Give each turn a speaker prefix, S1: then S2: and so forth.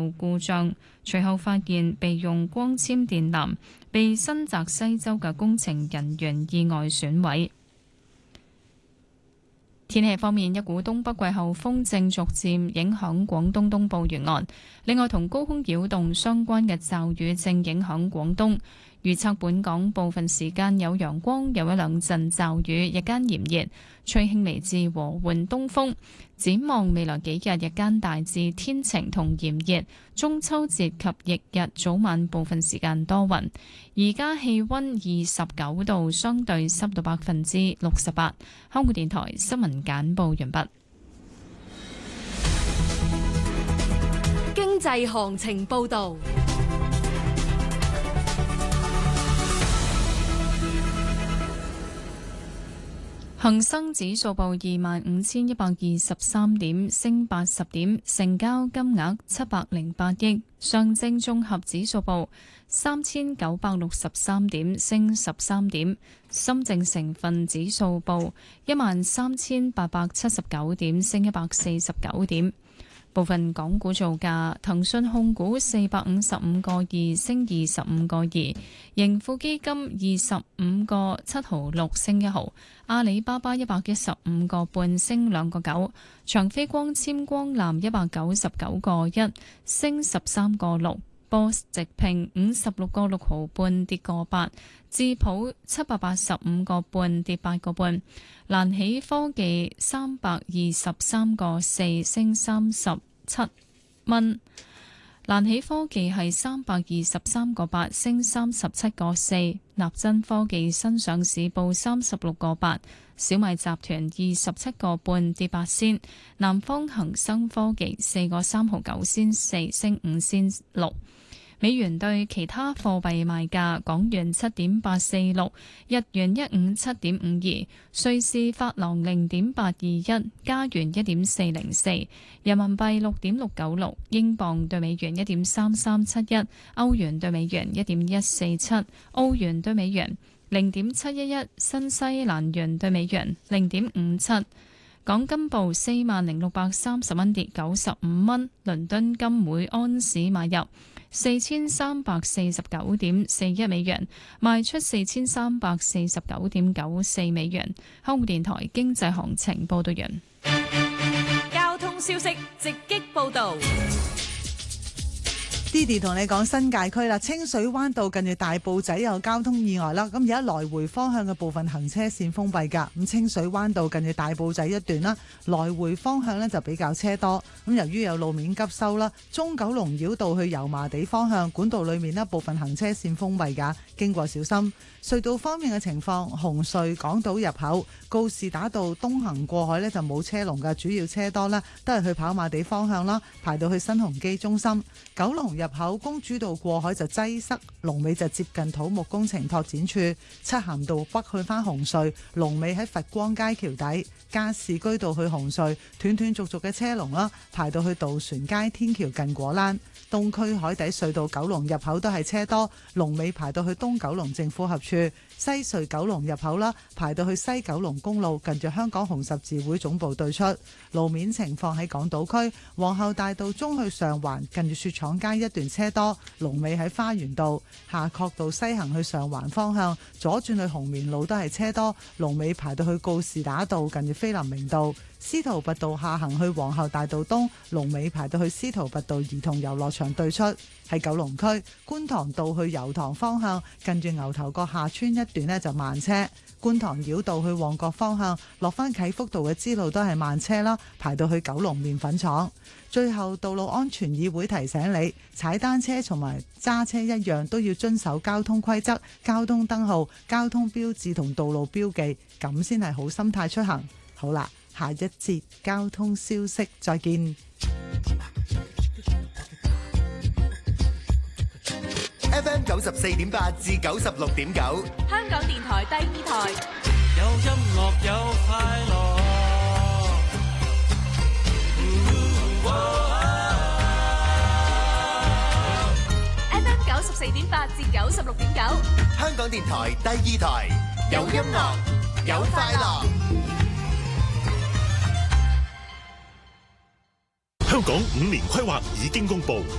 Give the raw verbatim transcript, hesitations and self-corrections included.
S1: 道故障，隨後發現備用光纖電纜被新澤西州嘅工程人員意外損毀。天氣方面，一股東北季候風正逐漸影響廣東東部沿岸，另外同高空擾動相關嘅驟雨正影響廣東。預測本港部分時間有陽光，有一兩陣驟雨，日間炎熱，吹輕微至和緩東風。展望未來幾日，日間大致天晴同炎熱，中秋節及翌日早晚部分時間多雲。而家氣溫二十九度，相對濕度百分之六十八。香港電台新聞簡報完畢。
S2: 經濟行情報道。
S1: 恒生指數報二萬五千一百二十三點，升八十點，成交金額七百零八億。上證綜合指數報三千九百六十三點，升十三點。深證成分指數報一萬三千八百七十九點，升一百四十九點。部分港股造價：騰訊控股四百五十五個二升二十五個二，盈富基金二十五個七毫六升一毫，阿里巴巴一百一十五個半升兩個九，長飛光纖光纜一百九十九個一升十三個六，波斯直聘五十六個六毫半跌個八，智普七百八十五個半跌八個半，蘭喜科技三百二十三個四升三十七蚊，蘭喜科技係三百二十三個八升三十七個四，納真科技新上市報三十六個八，小米集團二十七個半跌八仙，南方恒生科技四個三毫九仙四升五仙六。美元對其他貨幣賣價：港元七點八四六，日元一五七點五二，瑞士法郎零點八二一，加元一點四零四，人民幣六點六九六，英鎊對美元一點三三七一，歐元對美元一點一四七，澳元對美元零點七一一，新西蘭元對美元零點五七。港金報四萬零六百三十蚊，跌九十五蚊。倫敦金每安士買入四千三百四十九點四一美元，賣出四千三百四十九點九四美元。香港電台經濟行情報道完。
S2: 交通消息直擊報道。
S3: Didi 同你講新界區啦，清水灣道近住大埔仔有交通意外啦，咁而家來回方向嘅部分行車線封閉㗎。咁清水灣道近住大埔仔一段啦，來回方向呢就比較車多。咁由於有路面急修啦，中九龍繞道去油麻地方向管道裏面呢部分行車線封閉㗎，經過小心。隧道方面嘅情況，紅隧港島入口告士打道東行過海呢就冇車龍㗎，主要車多啦，都係去跑馬地方向啦，排到去新鴻基中心。九龍入口公主道過海就擠塞，龍尾就接近土木工程拓展處。漆咸道北去返紅隧，龍尾喺佛光街橋底。加士居道去紅隧，斷斷續續嘅車龍啦，排到去渡船街天橋近果欄。東區海底隧道九龍入口都係車多，龍尾排到去東九龍政府合處。西隧九龍入口啦，排到去西九龍公路近住香港紅十字會總部對出。路面情況喺港島區皇后大道中去上環近住雪廠街一段車多，龍尾喺花園道。夏慤道西行去上環方向左轉去紅棉路都係車多，龍尾排到去告士打道近住菲林明道。司徒拔道下行去皇后大道東，龍尾排到去司徒拔道兒童遊樂場對出。喺九龍區觀塘道去油塘方向近住牛頭角下村一段呢就慢車。觀塘繞道去旺角方向落返啟福道嘅支路都係慢車啦，排到去九龍麵粉廠。最後，道路安全議會提醒你，踩單車同埋揸車一樣都要遵守交通規則、交通燈號、交通標誌同道路標記，咁先係好心態出行。好啦，下一節交通消息再見。
S4: F M 九十四點八至九十六點九，
S2: 香港電台第二台。
S5: 有音樂有快樂。
S2: F M 九十四點八至九十六點九，
S4: 香港電台第二台。有音樂有快樂。
S6: 香港五年規劃已經公布，